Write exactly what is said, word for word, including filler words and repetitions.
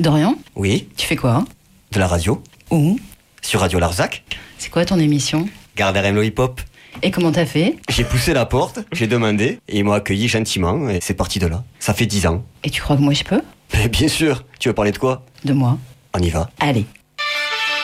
Dorian, Oui, tu fais quoi? de la radio. Où? Sur Radio Larzac. C'est quoi ton émission? Gardez le hip-hop. Et comment t'as fait? J'ai poussé la porte, j'ai demandé, et ils m'ont accueilli gentiment, et c'est parti de là. Ça fait dix ans. Et tu crois que moi je peux? Mais bien sûr, tu veux parler de quoi? De moi. On y va. Allez.